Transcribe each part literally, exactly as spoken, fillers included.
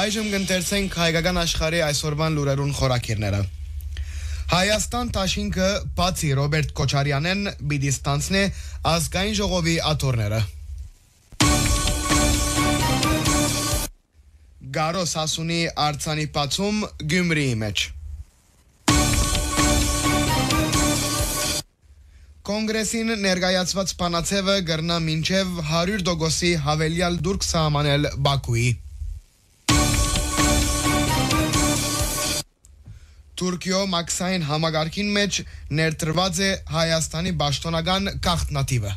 Այժմ կընթերցենք հայկական աշխարհի այսօրվան լուրերուն խորակիրները։ Հայաստան Տաշինքը բացի Ռոբերտ Քոչարյանեն պիտի ստանցնի ազգային ժողովի աթոռները։ Գարոս Հասունի արձանի բացում Գյումրիի մեջ։ Կոնգրեսին ներկայացված բանացևը կգրնա մինչև հարյուր տոկոսի հավելյալ դուրք սահմանել Բաքուի։ Թուրքիո մաքսային համագարքին մեջ ներդրված է Հայաստանի պաշտոնական գաղտնատիպը։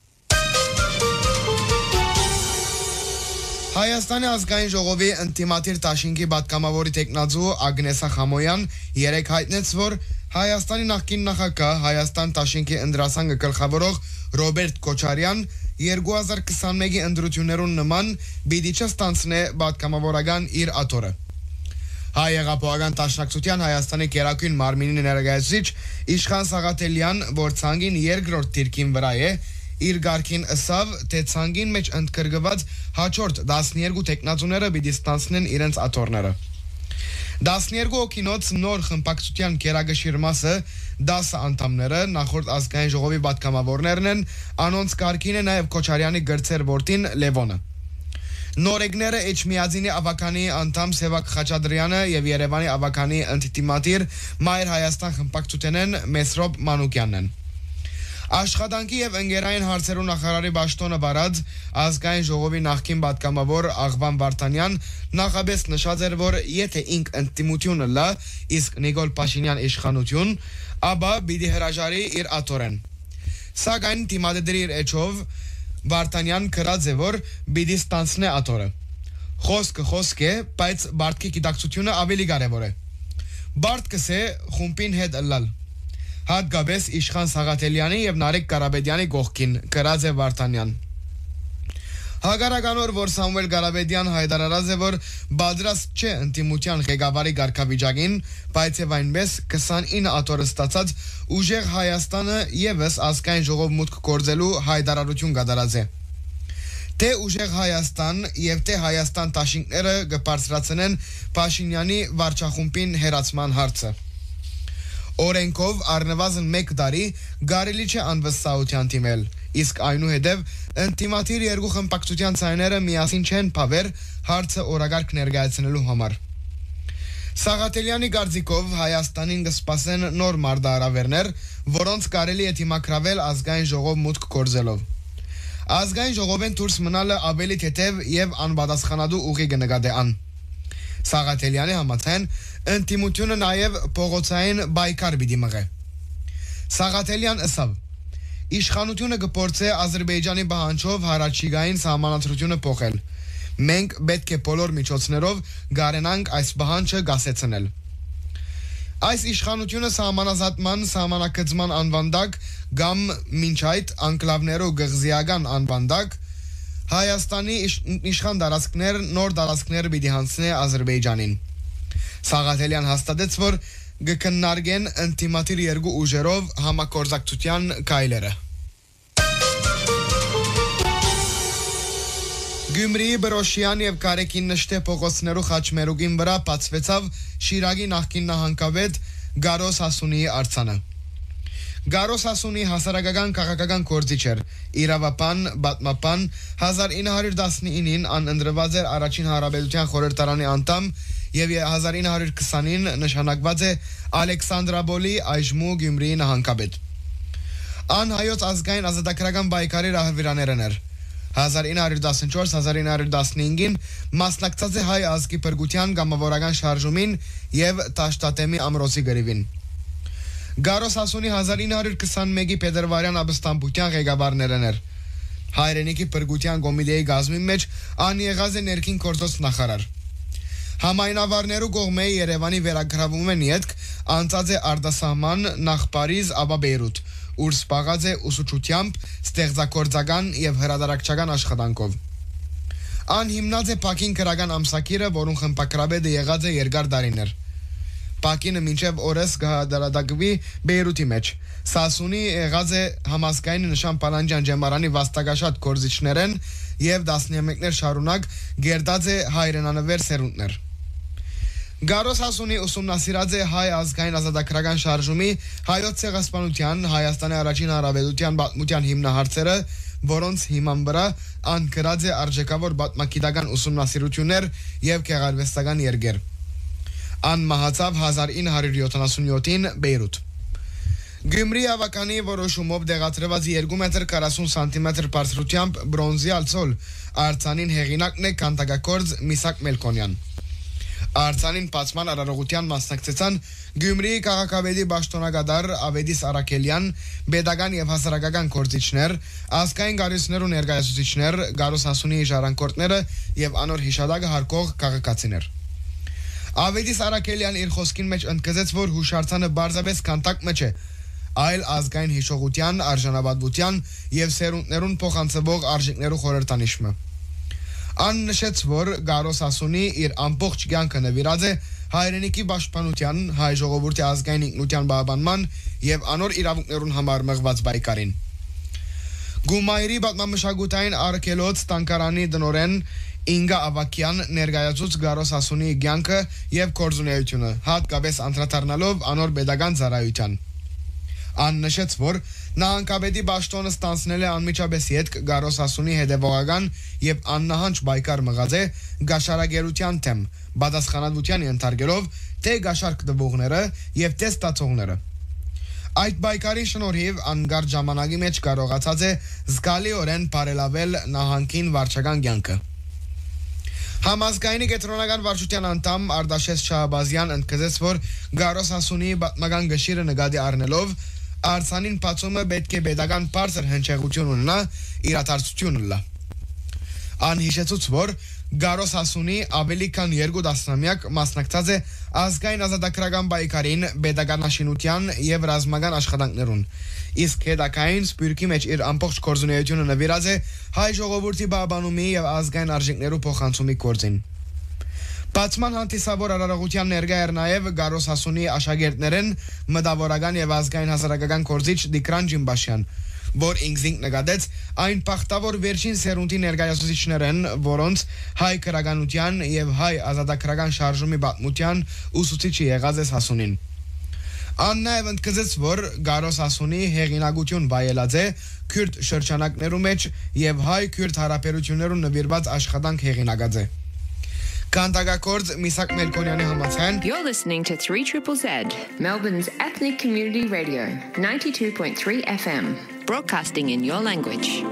Հայաստանի ազգային ժողովի ընդդիմադիր Տաշինքի պատգամավորի տեխնացու Ագնես Խամոյան երեկ հայտնեց, որ Հայաստանի նախկին նախագահ Հայաստան Տաշինքի ընտրասանգը գլխավորող Ռոբերտ Քոչարյան երկու հազար քսանմեկի ընտրություններուն նման պիտի չստանցնե պատգամավորական իր աթոռը։ Հայ հեղափոխական դաշնակցության Հայաստանի գերագույն մարմինի ներկայացուցիչ Իշխան Սաղաթելյան, որ ցանգին երկրորդ դիրքին վրա է, իր գարքին ըսավ, թե ցանգին մեջ ընդգրկված հաջորդ տասներկու տեխնացուները պիտի ստանցնեն իրենց աթոռները։ տասներկու օկինոց նոր խմբակցության գերագշիր մասը դասը անդամները նախորդ ազգային ժողովի պատգամավորներն են, անոնց գարքին է նաև Քոչարյանի գրծեր որդին Լևոնը։ Նորեգները Էջմիածինի ավականի անդամ Սևակ Խաչատրյանը եւ Երևանի ավականի ընդդիմադիր Մայր Հայաստան խմբակցութենեն Մեսրոպ Մանուկյանն են։ Աշխատանքի եւ ընկերային հարցերու նախարարի պաշտոնը վարած ազգային ժողովի նախկին պատգամավոր Աղվան Վարդանյան նախաբես նշած էր, որ եթե ինք ընդդիմությունը լա, իսկ Նիկոլ Փաշինյան իշխանություն, ապա պիտի հրաժարի իր աթոռեն։ Սակայն դիմադերի իր էջով Վարդանյան գրած է, որ պիտի ստանցնե աթոռը։ Խոսքը խոսք է, բայց Բարտկի գիտակցությունը ավելի կարևոր է։ Բարտկս է խումբին հետ ըլլալ։ Հատկապես Իշխան Սաղաթելյանի եւ Նարեկ Ղարաբեդյանի կողքին գրած է Վարդանյան։ Հագարականոր, որ Սամվել Ղարաբեդյան հայտարարած է, որ բادرաստ չէ ընդդիմության ղեկավարի ղարքավիճակին, բայց եւ այնպես քսանինը աթոռը ստացած ուժեղ Հայաստանը եւս ազգային ժողով մուտք գործելու հայտարարություն կատարած է։ Թե ուժեղ Հայաստան եւ թե Հայաստան Տաշինքները կբարձրացնեն Փաշինյանի վարչախումբին հերացման հարցը։ Օրենքով առնվազն մեկ տարի կարելի չէ անվստահության դիմել, իսկ այնուհետև ընդդիմադիր երկու խմբակցության ցայները միասին չեն փավեր հարցը օրակարգ ներկայացնելու համար։ Սաղաթելյանի կարծիքով Հայաստանին կսպասեն նոր մարտահրավերներ, որոնց կարելի է դիմակրավել ազգային ժողով մուտք գործելով։ Ազգային ժողովեն դուրս մնալը ավելի թեթև եւ անպատասխանատու ուղի կնկատի ան։ Սաղաթելյանի համաձայն ընդդիմությունը նաև փողոցային բայկար պիտի մղե։ Սաղաթելյան ըսավ. Իշխանությունը կփորձե Ադրբեջանի պահանջով հարաճիգային սահմանադրությունը փոխել։ Մենք պետք է բոլոր միջոցներով գարենանք այս պահանջը գասեցնել։ Այս իշխանությունը սահմանազատման, սահմանակցման անվանդակ կամ մինչ այդ անկլավներով գղզիական անվանդակ Հայաստանի իշխան տարածքներ նոր տարածքներ պիտի հանձնե Ադրբեջանին։ Սաղաթելյան հաստատեց, որ կքննարկեն ընդդիմադիր երկու ուժերով համագործակցության քայլերը։ Գյումրիի Բրոշյան եւ Կարեկին նշտե փողոցներու խաչմերուկին վրա բացվեցավ Շիրակի նախկին նահանգապետ Գարոս Հասունիի արձանը։ Գարոս Հասունի հասարակական քաղաքական գործիչ էր, իրավապան, պատմապան, հազար ինը հարյուր տասնինին անընտրված էր առաջին հանրապետության խորհրդարանի անդամ եւ հազար ինը հարյուր քսանին նշանակված է Ալեքսանդրապոլի այժմու Գյումրիի նահանգապետ։ Ան հայոց ազգային ազատագրական պայքարի ռահվիրաներն էր։ հազար ինը հարյուր տասնչորս հազար ինը հարյուր տասնհինգին մասնակցած է հայ ազգի փրկության գամավորական շարժումին եւ Տաշտատեմի ամրոցի գրիվին։ Գարոս Հասունի հազար ինը հարյուր քսանմեկի փետրվարյան ապստամբության ղեկավարներն էր։ Հայրենիքի փրկության կոմիտեի գազմի մեջ ան եղած է ներքին գործոց նախարար։ Համայնավարներու կողմէ Երևանի վերագրավում են ետք անցած է արտասահման նախ Փարիզ, ապա Բեյրութ, ուր սպաղած է ուսուցչությամբ, ստեղծագործական եւ հրատարակչական աշխատանքով։ Ան հիմնած է Փակին քրական ամսակիրը, որուն խմբակրաբեդը եղած է երկար տարիներ։ Փակինը մինչև օրս կհրատարակվի Բեյրութի մեջ։ Սասունի եղած է համազգային նշան Պալանջյան ջեմարանի վաստակաշատ գործիչներեն եւ տասնմեկներ շարունակ գերդած է հայրենանվեր սերունդներ։ Գարոս Հասունի ուսումնասիրած է հայ ազգային ազատագրական շարժումի հայոց ցեղասպանության Հայաստանի առաջին հանրապետության պատմության հիմնահարցերը, որոնց հիման վրա անկրած է արժեքավոր պատմագիտական ուսումնասիրություններ եւ գեղարվեստական երգեր։ Ան մահացավ հազար ինը հարյուր յոթանասունյոթին Բեյրութ։ Գյումրի ավականի որոշումով դեղատրված երկու մետր քառասուն սանտիմետր բարձրությամբ բրոնզի ալցոլ արձանին հեղինակն է քանդակագործ Միսակ Մելքոնյան։ Արձանին բացման արարողության մասնակցեցան Գյումրիի քաղաքավեդի պաշտոնակատար Ավետիս Արաքելյան, pedagogan եւ հասարակական գործիչներ, ազգային գարույցներ ու ներկայացուցիչներ, Գարոս Հասունիի ժառանգորդները եւ անոր հիշադակը հարգող քաղաքացիներ։ Ավետիս Արաքելյան իր խոսքին մեջ ընդգծեց, որ հուշարձանը բարձրապես քանդակ մեջ է, այլ ազգային հիշողության, արժանապատվության եւ սերունդներուն փոխանցվող արժեքներու խորհրդանիշը։ Ան նշեց, որ Գարոս Հասունի իր ամբողջ կյանքը նվիրած է հայրենիքի պաշտպանության, հայ ժողովրդի ազգային ինքնության պահպանման եւ անոր իրավունքներուն համար մղված պայքարին։ Գումայրի պատմամշակութային արգելոց տանկարանի դնորեն Ինգա Ավակյան ներկայացուց Գարոս Հասունիի կյանքը եւ գործունեությունը, հատկապես անդրադառնալով անոր pedagogan ծառայության։ Ան նշեց, որ նա անկապետի պաշտոնը ստանցնել է անմիջապես ետք Գարոս Հասունի հետևողական եւ աննահանջ պայքար մղած է գաշարագերության թեմ, պատասխանատվության ենթարկելով թե գաշարք տվողները եւ թե ստացողները։ Այդ պայքարի շնորհիվ անգար ժամանակի մեջ կարողացած է զգալիորեն բարելավել նահանգին վարչական կյանքը։ Համազգայինի կենտրոնական վարչության անդամ Արտաշես Շահբազյան ընդգծեց, որ Գարոս Հասունիի պատմական գշիրը նկատի առնելով արձանին բացումը պետք է pedagogan բարձր հնչեղություն ունենա իրադարձություն լա։ Ան հիշեցուց, որ Գարոս Հասունի ավելի քան երկու տասնամյակ մասնակցած է ազգային ազատագրական պայքարին, pedagoganաշինության եւ ռազմական աշխատանքներուն, իսկ հետագային սպյուրքի մեջ իր ամբողջ գործունեությունը նվիրած է հայ ժողովրդի պահպանումի եւ ազգային արժեքներու փոխանցումի գործին։ Բացման հանդիսավոր արարողության ներկա էր նաև Գարոս Հասունի աշակերտներեն մտավորական եւ ազգային հասարակական գործիչ Դիկրան Ջիմբաշյան, որ ինքնին նկատեց այն բախտավոր վերջին սերունդի ներկայացուցիչներն, որոնց հայ քրագանության եւ հայ ազատագրական շարժումի պատմության ուսուցիչի եղած է Հասունին։ Ան նաև ընդգծեց, որ Գարոս Հասունի հեղինակություն վայելած է քուրդ շրջանակներու մեջ եւ հայ-քուրդ հարաբերություններուն նվիրված աշխատանք հեղինակած է։ Kandagakord Misak Melkoniani Hamathan. You're listening to three Z Z Z, Melbourne's ethnic community radio, ninety-two point three F M, broadcasting in your language.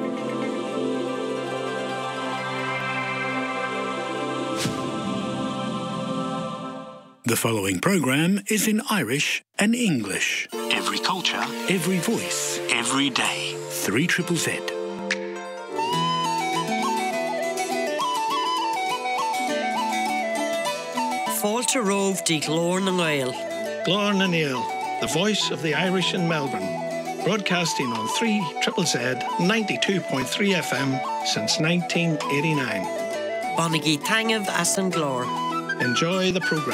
The following program is in Irish and English. Every culture, Every voice, every day. three Z Z Z. Fáilte Rove di Glór na Gael. Glór na Níl, the voice of the Irish in Melbourne, broadcasting on three Z Z Z ninety-two point three F M since nineteen eighty-nine. Bonagi Tangav as an Glór. Enjoy the program.